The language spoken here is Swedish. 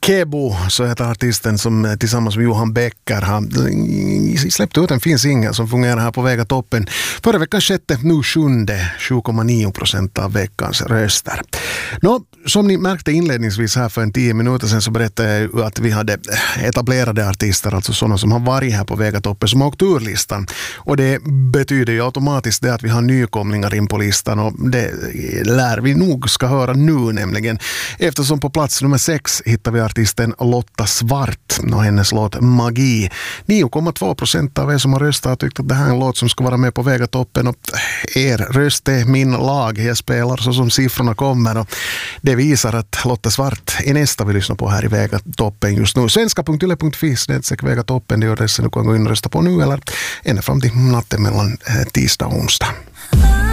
Kebo, så heter artisten som tillsammans med Johan Becker har släppt ut en fin singel som fungerar här på Väga toppen. Förra veckan skedde nu 7,9% av veckans röster. Som ni märkte inledningsvis här för en 10 minuter sedan så berättade jag ju att vi hade etablerade artister, alltså sådana som har varit här på Väga toppen, som har åkt ur listan. Och det betyder ju automatiskt det att vi har nykomlingar in på listan, och det lär vi nog ska höra nu nämligen. Eftersom på plats nummer 6 hittar vi artisten Lotta Svart och hennes låt Magi. 9,2% av er som har röstat har tyckt att det här är en låt som ska vara med på Väga toppen, och er röst är min lag. Jag spelar så som siffrorna kommer, och det visar att Lotta Svart är nästa vi lyssnar på här i Väga toppen just nu. Svenska.yle.fi/Väga toppen, det är adressen du kan gå in och rösta på nu eller ända fram till natten mellan tisdag och onsdag.